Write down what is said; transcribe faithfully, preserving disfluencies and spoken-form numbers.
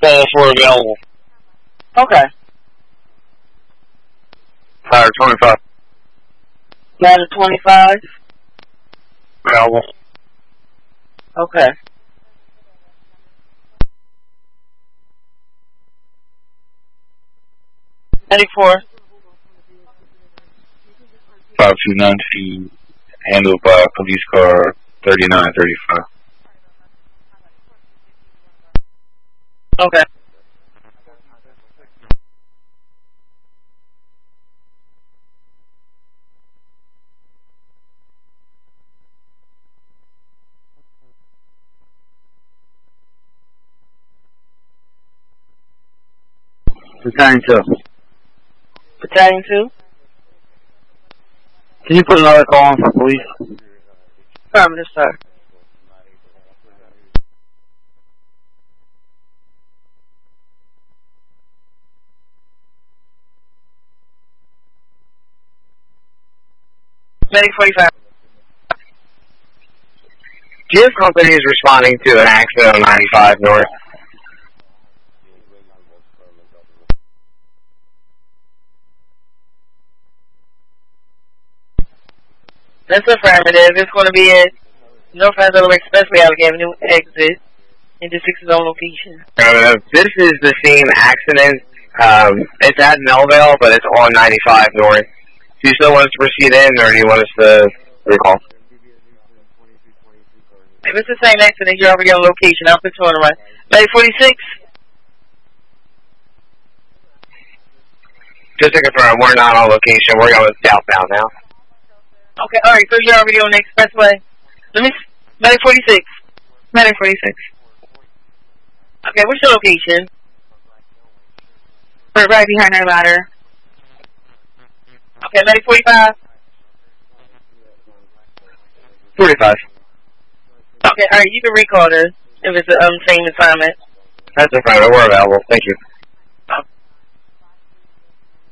all four available. Okay. Ladder twenty-five. Ladder twenty-five? Available. Okay. ninety-four. five two nine two, handled by police car thirty-nine thirty-five. Okay. Battalion two. Battalion two? Can you put another call on for police? Affirmative, sir. Medic forty-five. G S Company is responding to an accident on ninety-five North. That's affirmative. It's going to be at North Andover Expressway, Allegheny Avenue exit into six zone location. Uh, this is the same accident. Um, it's at Melville, but it's on ninety-five North. Do you still want us to proceed in, or do you want us to recall? If it's the same accident, you're already on location. I'll put you on the right. Medic forty-six? Just to confirm, we're not on location. We're going southbound now. Okay, alright, so you're already on the expressway. Let me, Medic forty-six. Medic forty-six. Okay, what's your location? We're right behind our ladder. Okay, Medic forty-five. forty-five. Okay, alright, you can recall this if it's the um, same assignment. That's affirmative. We're available. Thank you.